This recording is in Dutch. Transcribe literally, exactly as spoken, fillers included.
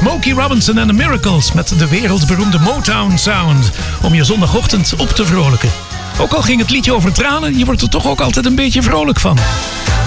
Smokey Robinson en The Miracles met de wereldberoemde Motown Sound. Om je zondagochtend op te vrolijken. Ook al ging het liedje over tranen, je wordt er toch ook altijd een beetje vrolijk van.